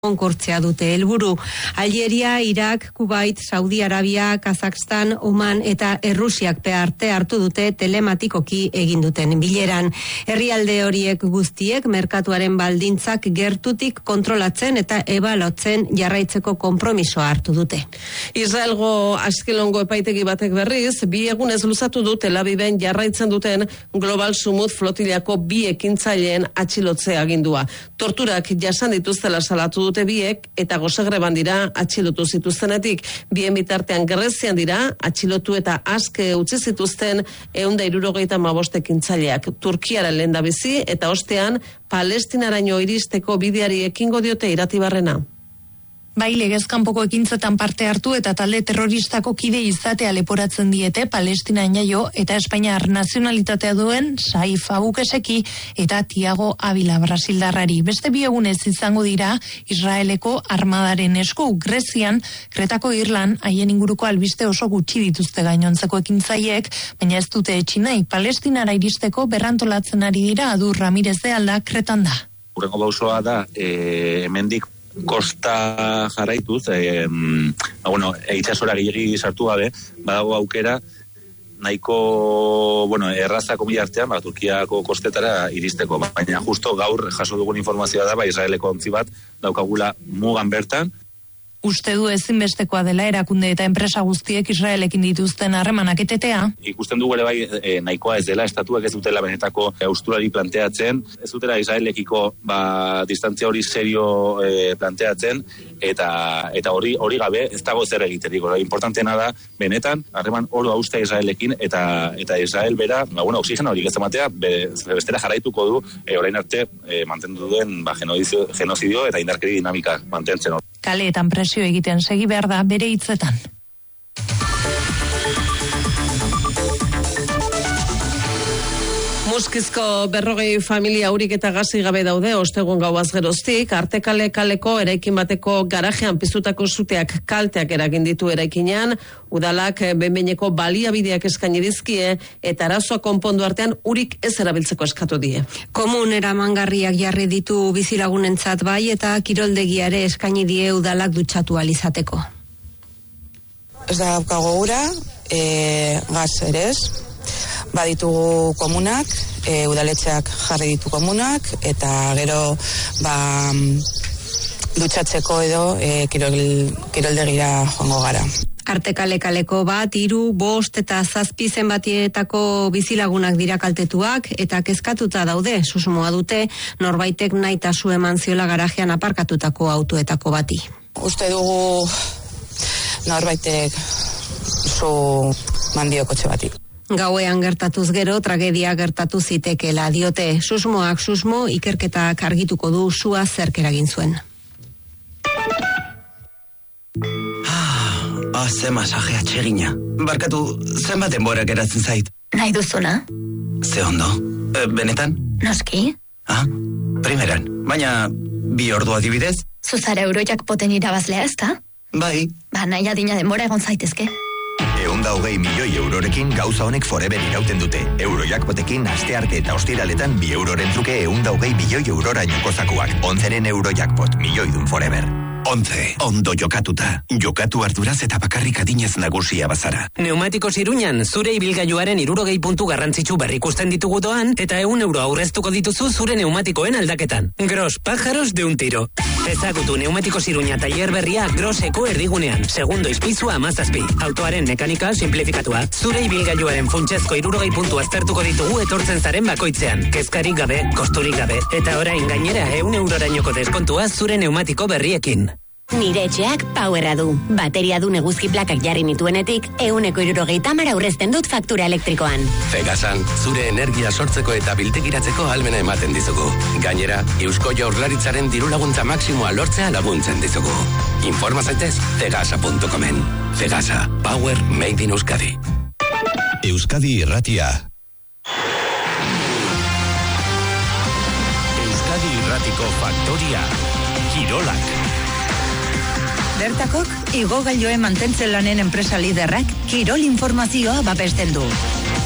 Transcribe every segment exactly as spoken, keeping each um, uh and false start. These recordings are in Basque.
onkortzea dute helburu. Algeria, Irak, Kuwait, Saudi Arabia, Kazakhstan, Oman eta Errusiak parte hartu dute telematikoki egin duten bileran. Herrialde horiek guztiek merkatuaren baldintzak gertutik kontrolatzen eta ebalotzen jarraitzeko konpromisoa hartu dute. Israelgo Askelongo epaitegi batek berriz, bi egunez luzatu du Tel Aviven jarraitzen duten Global Sumut flotilako bi ekintzaileen atxilotzea agindua. Torturak jasan dituztela salatu dute biek eta gozegreban dira atxilotu zituztenetik. Bien bitartean Grezian dira atxilotu eta aske utzi zituzten ehun eta hirurogeita hamabost ekintzaileak. Turkiara lehendabizi eta ostean Palestinaraino iristeko bideari ekingo diote Iratibarrena. Bai, legez kanpoko ekintzetan parte hartu eta talde terroristako kide izatea leporatzen diete Palestinan jaio eta Espainiar nazionalitatea duen Saif Abukeseki eta Tiago Avila brasildarrari. Beste bi egunez izango dira Israeleko armadaren esku. Grezian, Kretako Irlan, haien inguruko albiste oso gutxi dituzte gainontzeko ekintzaileek, baina ez dute etsi nahi. Palestinara iristeko berrantolatzen ari dira Adur Ramirez de Alda Kretan da. Urrengo pausoa da, e, hemendik kosta jarraituz, e, bueno, itxasora gehiagi sartu gabe, badago aukera nahiko, bueno, erraza komila artean, ba, Turkiako kostetara iristeko, baina justo gaur jaso dugun informazioa da, ba, Israeleko ontzi bat daukagula mugan bertan. Uste du ezinbestekoa dela erakunde eta enpresa guztiek Israelekin dituzten harremanak etetea. Ikusten dugu ere bai e, nahikoa ez dela, estatuak ez dutela benetako austurari planteatzen, ez dutela Israelekiko ba, distantzia hori serio e, planteatzen, eta eta hori hori gabe ez dago zer egiterik. Importanteena da benetan harreman oro austea Israelekin eta eta Israel bera, ba bueno, oxigeno hori ez ematea, be, bestera jarraituko du e, orain arte e, mantendu duen ba genozidio, genozidio eta indarkeri dinamika mantentzen hor. Kaleetan presio egiten segi behar da bere hitzetan. Muskizko berrogei familia urik eta gazi gabe daude ostegun gauaz geroztik, Artekale kaleko eraikin bateko garajean piztutako suteak kalteak eragin ditu eraikinean, udalak behin-behineko baliabideak eskaini dizkie eta arazoa konpondu artean urik ez erabiltzeko eskatu die. Komun eramangarriak jarri ditu bizilagunentzat bai eta kiroldegiare eskaini die udalak dutxatu alizateko. Ez da daukago ura, e, gaz ere ez. Baditugu komunak, e, udaletxeak jarri ditu komunak, eta gero ba, dutxatzeko edo e, kirol, kiroldegira joango gara. Artekale kaleko bat, hiru, bost eta zazpi zenbatietako bizilagunak dira kaltetuak eta kezkatuta daude, susmoa dute norbaitek nahitasu eman ziola garajean aparkatutako autoetako bati. Uste dugu norbaitek zu mandio kotxe bati. Gauean gertatuz gero, tragedia gertatu zitekeela diote. Susmoak susmo, ikerketak argituko du sua zerk eragin zuen. Ah, ze masaje atsegina. Barkatu, zenbat denbora geratzen zait? Nahi duzuna? Ze ondo. E, benetan? Noski. Ah, primeran. Baina, bi ordu adibidez? Zuzara Eurojackpoten irabazlea ez da? Bai. Ba, nahi adina denbora egon zaitezke. Eunda hogei milioi eurorekin gauza honek forever irauten dute. Eurojackpotekin astearte eta ostiraletan bi euroren truke eunda hogei milioi eurora jokozakuak. Onzeren Eurojackpot, milioi dun forever. Ontze, ondo jokatuta. Jokatu arduraz eta bakarrik adinez nagusia bazara. Neumatikos Iruñan, zure ibilgailuaren hirurogei puntu garrantzitsu berrikusten ditugu doan, eta ehun euro aurreztuko dituzu zure neumatikoen aldaketan. Gros, pájaros de un tiro. Ezagutu Neumatikos Iruña tailer berria Groseko erdigunean. Segundo izpizua amazazpi. Autoaren mekanika simplifikatua. Zure ibilgailuaren funtsezko hirurogei puntu aztertuko ditugu etortzen zaren bakoitzean. Kezkarik gabe, kosturik gabe. Eta orain gainera ehun eurorainoko deskontua zure neumatiko berriekin. Nire etxeak Powerra du. Bateria du neguzki plakak jarri nituenetik, ehuneko hirurogeita hamar aurrezten dut faktura elektrikoan. Fegasan, zure energia sortzeko eta biltegiratzeko ahalmena ematen dizugu. Gainera, Eusko Jaurlaritzaren dirulaguntza maksimoa lortzea laguntzen dizugu. Informa zaitez, fegasa puntu comen. Fegasa, Power made in Euskadi. Euskadi Irratia. Euskadi Irratiko Faktoria. Kirolak. Bertakok, igogailoen mantentzen lanen enpresa liderrak kirol informazioa babesten du.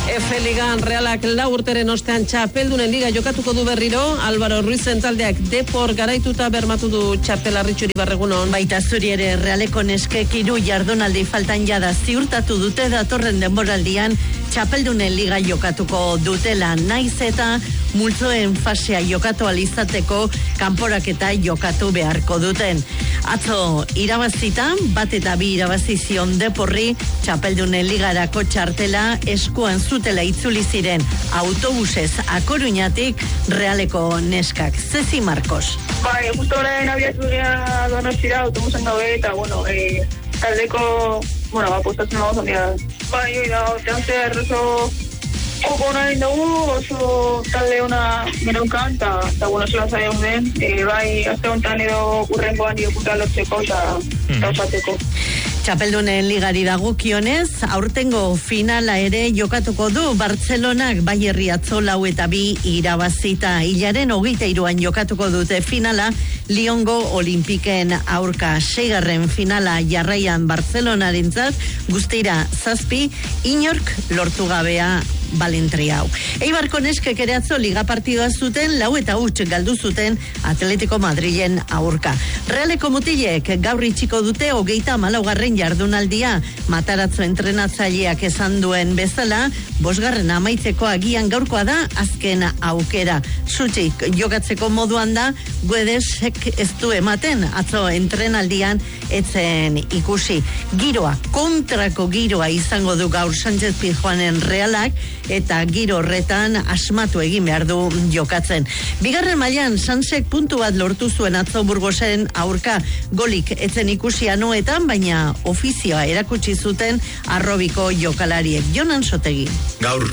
F-Ligan Realak lau urteren ostean txapeldunen liga jokatuko du berriro. Álvaro Ruizen taldeak Depor garaituta bermatu du txapela Ritxuri Barregunon. Baita zuri ere Realeko neskek hiru jardunaldi faltan jada ziurtatu dute datorren denboraldian txapeldunen liga jokatuko dutela, naiz eta multzoen fasea jokatu alizateko kanporaketa jokatu beharko duten. Atzo irabazita, bat eta bi irabazizion Deporri txapeldunen ligarako txartela eskuan zutela itzuli ziren autobusez Akoruñatik Realeko neskak. Ceci Marcos. Bai, justo orain abiatu gara Donostira autobusen gabe eta, bueno, eh, taldeko, bueno, apostatzen nago zondia. Bai, oi da, otean zer oso joko nahi dugu, oso talde ona geneukan, eta, bueno, zela zaion den, e, bai, azte honetan edo urrengoan iokuta lortzeko eta gauzateko. Txapeldunen ligari dagokionez, aurtengo finala ere jokatuko du Bartzelonak Bayerri atzo lau eta bi irabazita. Hilaren hogeita hiruan jokatuko dute finala Liongo Olimpiken aurka. Seigarren finala jarraian Bartzelonarentzat guztira zazpi inork lortu gabea balentria hau. Eibarko neskek ere atzo liga partidua zuten, lau eta huts galdu zuten Atletico Madrilen aurka. Realeko mutilek gaur itxiko dute hogeita hamalaugarren jardunaldia. Mataratzo entrenatzaileak esan duen bezala, bosgarren amaitzeko agian gaurkoa da azken aukera. Sutxik jokatzeko moduan da, Guedesek ez du ematen, atzo entrenaldian etzen ikusi. Giroa, kontrako giroa izango du gaur Sánchez Pizjuanen Realak, eta giro horretan asmatu egin behar du jokatzen. Bigarren mailan Sansek puntu bat lortu zuen atzo Burgosen aurka, golik etzen ikusi anoetan, baina ofizioa erakutsi zuten arrobiko jokalariek. Jonan Sotegi. Gaur,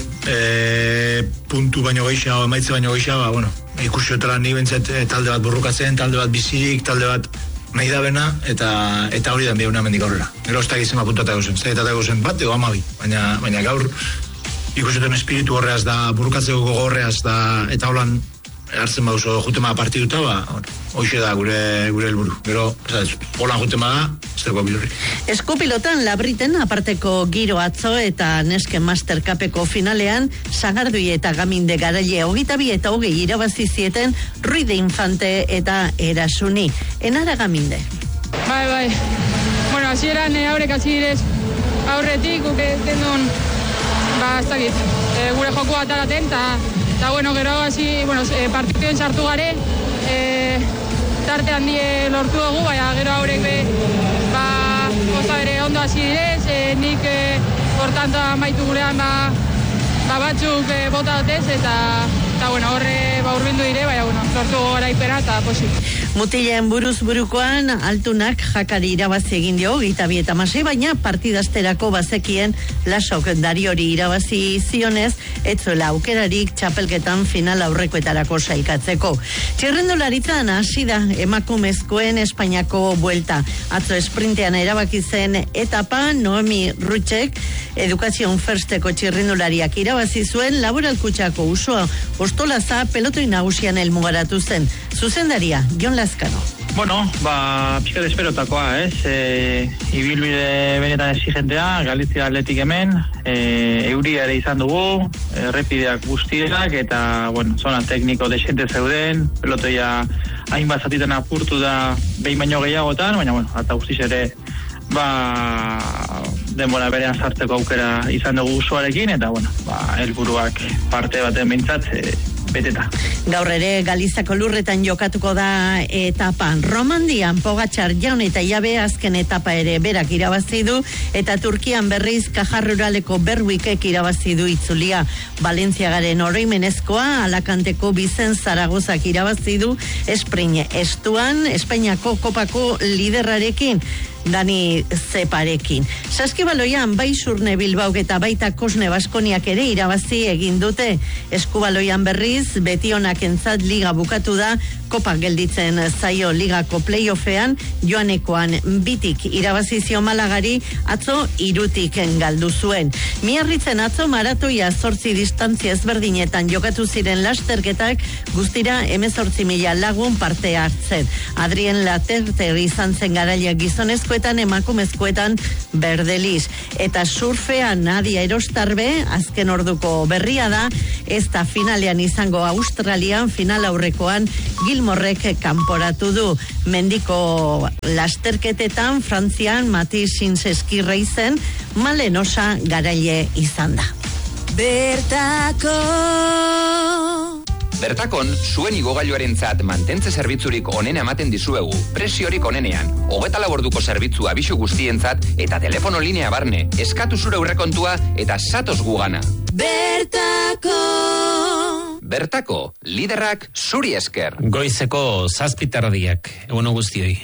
e, puntu baino gehiago, emaitze baino gehiago, bueno, ikusi otara ni bentzat e, talde bat burrukatzen, talde bat bizirik, talde bat nahi da bena, eta, eta hori dan bihauna mendik aurrera. Gero ez da gizema puntatako zen, ez da zen bat, ego amabi, baina, baina gaur ikusuten espiritu horreaz da, burrukatzeko gogorreaz da, eta holan hartzen bauzo jutema partiduta, ba, hoxe da gure gure helburu. Gero, holan jutema da, ez dago bilurri. Eskupilotan Labriten aparteko giro atzo eta Nesken Master Cupeko finalean, Sagardui eta Gaminde Garaile hogeita bi eta hogei irabazi zieten Ruide Infante eta Erasuni. Enara Gaminde. Bai, bai. Bueno, hasieran aurrek hasi direz aurretik, uke tendon ba, ez dakit, e, gure joko ataraten, eta, bueno, gero hasi, bueno, e, partiduen sartu gare, e, tarte handie lortu dugu, baina gero haurek be, ba, oza bere ondo hasi direz, e, nik, e, hortan da maitu gurean, ba, ba batzuk e, bota dutez, eta, eta, bueno, horre, ba, urbindu dire, baina, bueno, lortu garaipena, eta posik. Mutilen buruz burukoan, altunak jakari irabazi egin dio, gita bi eta masei, baina partidazterako bazekien lasok dariori irabazi zionez, etzuela aukerarik txapelketan final aurrekoetarako sailkatzeko. Txirrendularitzan hasi da emakumezkoen Espainiako buelta. Atzo esprintean erabaki zen etapa, Noemi Rutxek, Educación Firsteko txirrendulariak irabazi zuen, laboralkutsako usua ostolaza pelotoi nagusian helmugaratu zen. Zuzendaria, Jon Lazkano. Bueno, ba, pixka desperotakoa, ez? E, ibilbide benetan exigentea, Galizia Atletik hemen, e, euria ere izan dugu, errepideak guztiak, eta, bueno, zona tekniko desente zeuden, pelotoia hainbat zatitan apurtu da behin baino gehiagotan, baina, bueno, eta guztiz ere, ba, denbora berean sartzeko aukera izan dugu usuarekin, eta, bueno, ba, helburuak parte baten bintzat, e, beteta. Gaur ere Galizako lurretan jokatuko da etapan. Romandian Pogačar Jaun eta Jabe azken etapa ere berak irabazi du, eta Turkian berriz Kajarruraleko Berwikek irabazi du itzulia. Valentziagaren oroimenezkoa Alakanteko Bizen Zaragozak irabazi du sprint estuan Espainiako kopako liderrarekin, Dani Zeparekin. Saskibaloian bai Surne Bilbauk eta baita Kosne Baskoniak ere irabazi egin dute. Eskubaloian berriz Betionak entzat liga bukatu da, kopa gelditzen zaio ligako playoffean, joanekoan bitik irabazi zio Malagari, atzo irutik galdu zuen. Miarritzen atzo maratoia zortzi distantzia ezberdinetan jokatu ziren lasterketak, guztira hemezortzi mila lagun parte hartzen. Adrien Laterter izan zen garaia gizonezko gizonezkoetan emakumezkoetan berdeliz. Eta surfean Nadia Erostarbe, azken orduko berria da, ez da finalean izango Australian, final aurrekoan Gilmorrek kanporatu du. Mendiko lasterketetan Frantzian Matiz Eskirre izen, Malenosa garaile izan da. Bertako Bertakon, zuen igogailuarentzat mantentze zerbitzurik onena ematen dizuegu, presiorik onenean, hogeta laborduko zerbitzu abisu guztientzat eta telefono linea barne, eskatu zure aurrekontua eta satoz gugana. Bertako Bertako, liderrak zuri esker. Goizeko zazpitardiak, eguno guztioi.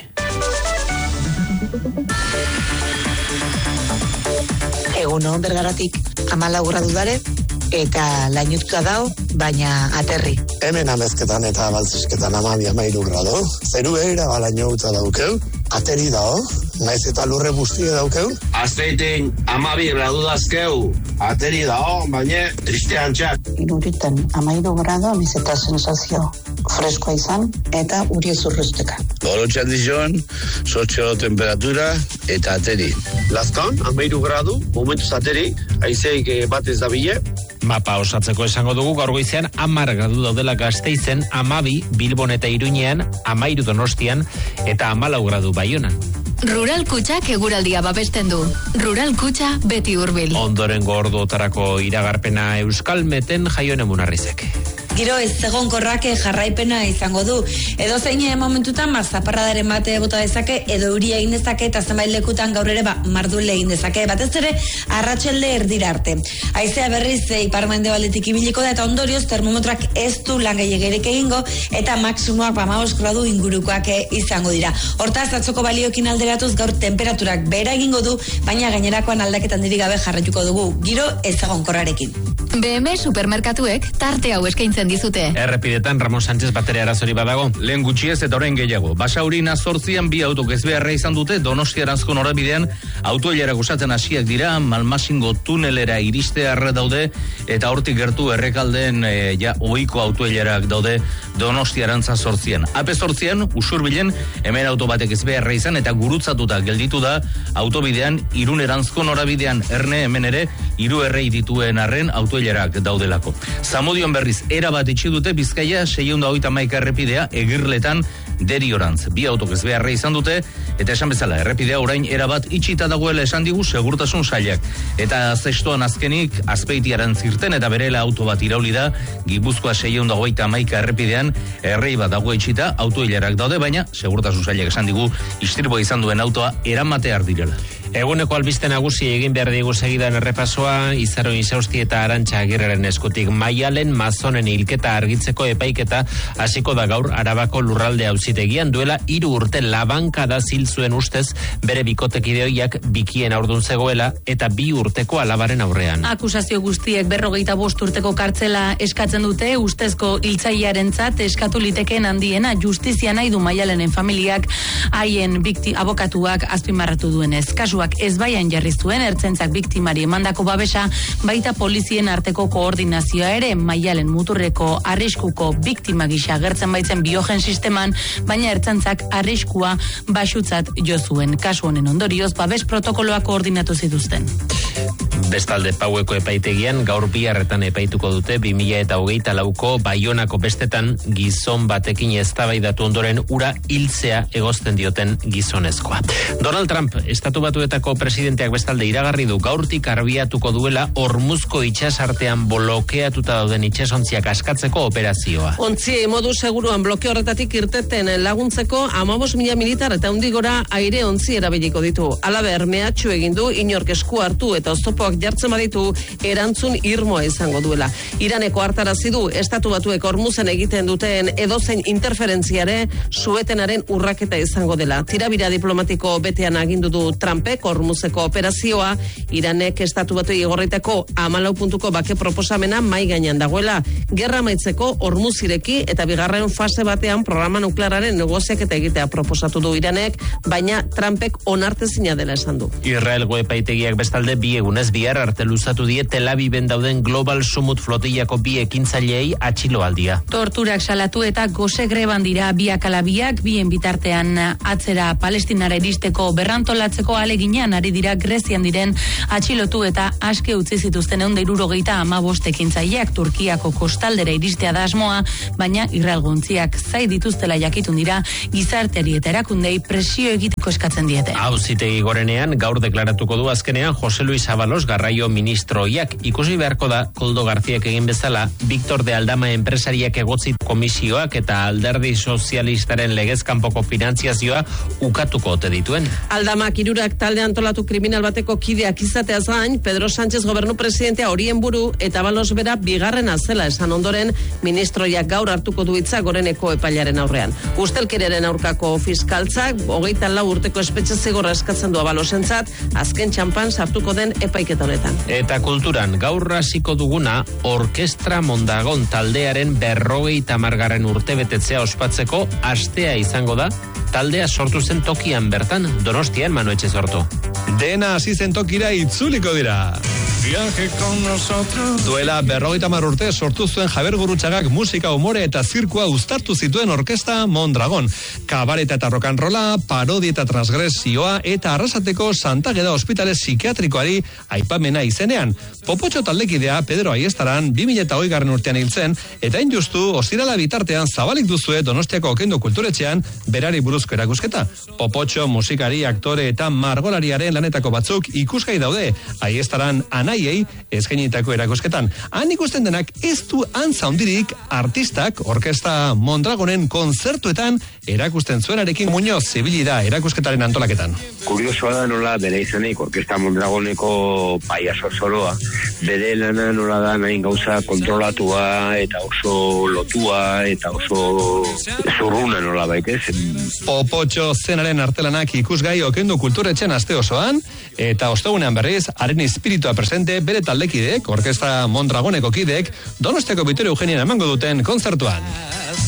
Eguno, Bergaratik, amala urra dudare, eta lainutza dao, baina aterri. Hemen amezketan eta baltzisketan amabi amairu grado, zeru eira balaino utza daukeu, ateri dao, naiz eta lurre guztie daukeu. Azteitin amabi gradu dazkeu, ateri dao, baina triste antxak. Iruriten amairu grado, amiz eta sensazio freskoa izan, eta uri ezurruzteka. Gorotxan dizon, sotxo temperatura eta ateri. Lazkan, amairu gradu, momentuz ateri, aizeik batez da bile. Mapa osatzeko esango dugu gaur goizean hamar gradu daudela Gasteizen, hamabi Bilbon eta Iruñean, hamairu Donostian eta hamalau gradu Baionan. Rural Kutxak eguraldia babesten du. Rural Kutxa beti hurbil. Ondorengo orduotarako iragarpena Euskalmeten Jaione Munarrizek. Giro ez egonkorrak jarraipena izango du. Edo zein momentutan ba, zaparradaren bate bota dezake, edo euria egin dezake, eta zenbait lekutan gaur ere ba, mardule egin dezake. Batez ere, arratselde erdira arte. Haizea berriz ipar-mendebaldetik ibiliko da, eta ondorioz termometrak ez du lan gehiagerik egingo, eta maksimoak ba, hamabost gradu ingurukoak izango dira. Hortaz, atzoko baliokin alderatuz gaur temperaturak behera egingo du, baina gainerakoan aldaketan diri gabe jarraituko dugu. Giro ez egonkorrarekin. B M supermerkatuek tarte hau eskaintzen dizute. Errepidetan Ramon Sánchez bateria arazori badago. Lehen gutxiez eta orain gehiago. Basaurina zortzian bi autok ez beharra izan dute Donostiaranzko norabidean autoilera gusatzen hasiak dira, Malmasingo tunelera iristearre daude eta hortik gertu errekaldeen e, ja ohiko autoilerak daude Donostiarantza zortzian. Ape zortzian, Usurbilen, hemen auto batek ez beharra izan eta gurutzatuta gelditu da autobidean Iruneranzko norabidean erne hemen ere hiru errei dituen arren autoilerak daudelako. Zamudion berriz era bat itxi dute Bizkaia seiehun eta hogeita hamaika errepidea Egirletan Deriorantz. Bi autok ez beharra izan dute eta esan bezala errepidea orain era bat itxita dagoela esan digu segurtasun sailak. Eta zestoan azkenik Azpeitiarantz irten eta berela auto bat irauli da Gipuzkoa seiehun eta hogeita hamaika errepidean errei bat dago itxita autoilerak daude, baina segurtasun sailak esan digu istripoa izan duen autoa eramatear direla. Eguneko albiste nagusi egin behar digu segidan errepasoa, Izaro Isausti eta Arantxa Agirreren eskutik. Maialen Mazonen hilketa argitzeko epaiketa hasiko da gaur Arabako lurralde auzitegian, duela hiru urte labankada zil zuen ustez bere bikotekideoiak bikien aurdun zegoela eta bi urteko alabaren aurrean. Akusazio guztiek berrogeita bost urteko kartzela eskatzen dute, ustezko hiltzailearentzat eskatu litekeen handiena justizia nahi du Maialenen familiak, haien bikti abokatuak azpimarratu duenez. Kasu ez baian jarri zuen ertzaintzak biktimari emandako babesa, baita polizien arteko koordinazioa ere, Maialen muturreko arriskuko biktima gisa agertzen baitzen biogen sisteman, baina ertzaintzak arriskua basutzat jo zuen. Kasu honen ondorioz babes protokoloa koordinatu zituzten. Bestalde Paueko epaitegian gaur biharretan epaituko dute bi mila hogeita lauko Baionako bestetan gizon batekin eztabaidatu ondoren ura hiltzea egozten dioten gizonezkoa. Donald Trump, Estatu Batuetako presidenteak bestalde iragarri du gaurtik arbiatuko duela Hormuzko itsasartean blokeatuta dauden itsasontziak askatzeko operazioa. Ontziei modu seguruan bloke horretatik irteten laguntzeko hamabost mila militar eta hundi gora aire ontzi erabiliko ditu. Halaber, mehatxu egin du inork esku hartu eta oztopoak jartzen baditu erantzun irmoa izango duela. Iraneko hartarazi du Estatu Batuek Hormuzen egiten duten edozein interferentziare suetenaren urraketa izango dela. Tirabira diplomatiko betean agindu du Trumpek Hormuzeko operazioa, Iranek Estatu Batuei igorriteko hamalau puntuko bake proposamena mai gainean dagoela. Gerra amaitzeko Hormuz ireki eta bigarren fase batean programa nuklearraren negoziaketa egitea proposatu du Iranek, baina Trumpek onartezina dela esan du. Israelgo epaitegiak bestalde bi egunez bihar arte luzatu die Tel Aviven dauden Global Sumut flotillako bi ekintzaileei atxiloaldia. Torturak salatu eta gose greban dira biak ala biak, bien bitartean atzera Palestinara iristeko berrantolatzeko aleginean ari dira Grezian diren atxilotu eta aske utzi zituzten ehun eta hirurogeita hamabost ekintzaileak. Turkiako kostaldera iristea da asmoa, baina irralgontziak zai dituztela jakitun dira gizarteari eta erakundei presio egiteko eskatzen diete. Auzitegi gorenean gaur deklaratuko du azkenean Jose Luis Ábalos garraio ministroiak. Ikusi beharko da Koldo Garziak egin bezala Victor de Aldama enpresariak egotzi komisioak eta alderdi sozialistaren legezkanpoko finantziazioa ukatuko ote dituen. Aldamak hirurak talde antolatu kriminal bateko kideak izateaz gain, Pedro Sánchez gobernu presidentea horien buru eta Ábalos bera bigarrena zela esan ondoren ministroiak gaur hartuko du hitza goreneko epailaren aurrean. Ustelkeriaren aurkako fiskaltzak hogeita lau urteko espetxe zigorra eskatzen du Ábalosentzat, azken txampan sartuko den epaiketa honetan. Eta kulturan gaur hasiko duguna Orkestra Mondragon taldearen berrogei tamargarren urtebetetzea ospatzeko astea izango da. Taldea sortu zen tokian bertan, Donostian Manu Etxezortu. Dena hasi zen tokira itzuliko dira. Duela berrogeita hamar urte sortu zuen Javier Gurrutxagak musika, umore eta zirkua uztartu zituen Orkestra Mondragon. Kabareta eta rock'n'rolla, parodia eta transgresioa eta Arrasateko Santa Geda ospitale psikiatrikoari aipamena izenean. Popotxo taldekidea Pedro Aiestaran bi mila hogei garren urtean hiltzen eta injustu ostirala bitartean zabalik duzue Donostiako Okendo Kulturetxean berari buruzko erakusketa. Popotxo musikari, aktore eta margolariaren lanetako batzuk ikusgai daude Aiestaran anaiei eskainitako erakusketan. Han ikusten denak ez du antza handirik artistak Orkestra Mondragonen kontzertuetan erakusten zuenarekin. Muñoz zibili da erakusketaren antolaketan. Kuriosoa da nola bere izanik Orkestra Mondragoneko paiaso soloa. Bere lana nola da nahin gauza kontrolatua eta oso lotua eta oso zurruna nola baitez. Popotxo zenaren artelanak ikusgai Okendo Kulturetxean aste osoan eta ostegunean berriz haren espiritua presente bere taldekideek, Orkestra Mondragoneko kideek, Donostiako Bittorio Eugenian emango duten kontzertuan.